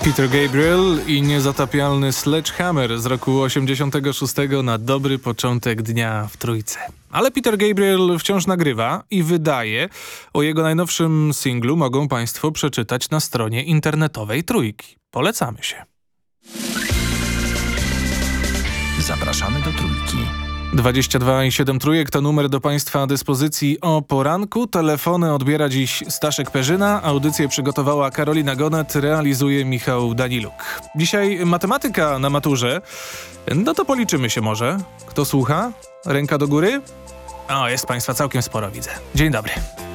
Peter Gabriel i niezatapialny Sledgehammer z roku 86 na dobry początek dnia w Trójce. Ale Peter Gabriel wciąż nagrywa i wydaje. O jego najnowszym singlu mogą Państwo przeczytać na stronie internetowej Trójki. Polecamy się. Zapraszamy do Trójki. 22,7 Trójek to numer do Państwa dyspozycji o poranku. Telefony odbiera dziś Staszek Perzyna. Audycję przygotowała Karolina Gonet, realizuje Michał Daniluk. Dzisiaj matematyka na maturze. No to policzymy się może. Kto słucha? Ręka do góry? O, jest Państwa całkiem sporo, widzę. Dzień dobry.